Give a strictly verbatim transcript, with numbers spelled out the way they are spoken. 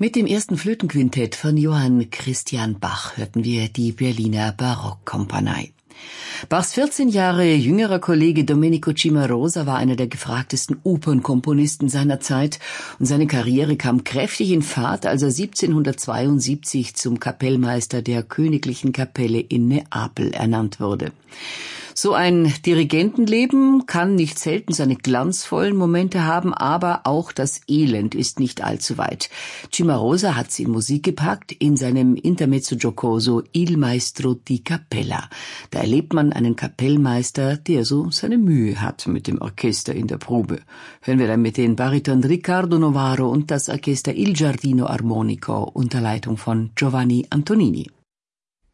Mit dem ersten Flötenquintett von Johann Christian Bach hörten wir die Berliner Barockkompanie. Bachs vierzehn Jahre jüngerer Kollege Domenico Cimarosa war einer der gefragtesten Opernkomponisten seiner Zeit und seine Karriere kam kräftig in Fahrt, als er siebzehnhundertzweiundsiebzig zum Kapellmeister der Königlichen Kapelle in Neapel ernannt wurde. So ein Dirigentenleben kann nicht selten seine glanzvollen Momente haben, aber auch das Elend ist nicht allzu weit. Cimarosa hat's in Musik gepackt in seinem Intermezzo giocoso Il Maestro di Cappella. Da erlebt man einen Kapellmeister, der so seine Mühe hat mit dem Orchester in der Probe. Hören wir dann mit den Bariton Riccardo Novaro und das Orchester Il Giardino Armonico unter Leitung von Giovanni Antonini.